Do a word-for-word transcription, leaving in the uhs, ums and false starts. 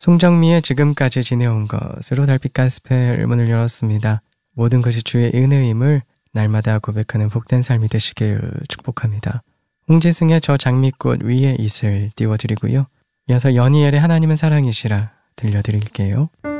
송정미의 지금까지 지내온 것으로 달빛 가스펠 문을 열었습니다. 모든 것이 주의 은혜임을 날마다 고백하는 복된 삶이 되시길 축복합니다. 홍지승의 저 장미꽃 위에 이슬 띄워드리고요. 이어서 연희엘의 하나님은 사랑이시라 들려드릴게요.